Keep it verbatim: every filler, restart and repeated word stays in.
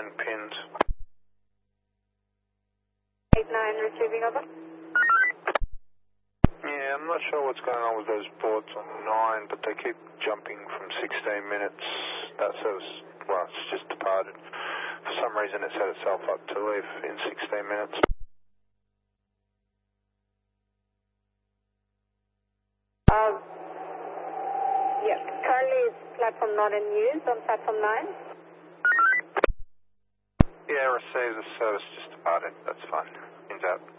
nine pins. eight nine receiving over. Yeah, I'm not sure what's going on with those ports on nine, but they keep jumping from sixteen minutes. That says, well, it's just departed. For some reason it set itself up to leave in sixteen minutes. Uh, yeah, currently it's platform not in use on platform nine. Yeah, receive the service just departed. That's fine. Ends out.